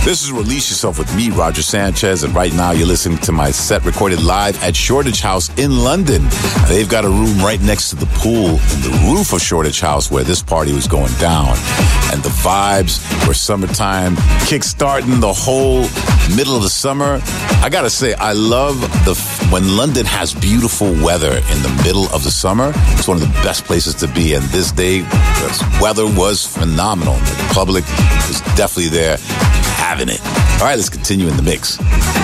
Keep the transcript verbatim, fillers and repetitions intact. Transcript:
This is Release Yourself with me, Roger Sanchez, and right now you're listening to my set recorded live at Shoreditch House in London. They've got a room right next to the pool in the roof of Shoreditch House where this party was going down. And the vibes were summertime, kickstarting the whole middle of the summer. I gotta say, I love the when London has beautiful weather in the middle of the summer. It's one of the best places to be. And this day, the weather was phenomenal. The public was definitely there having it. All right, let's continue in the mix.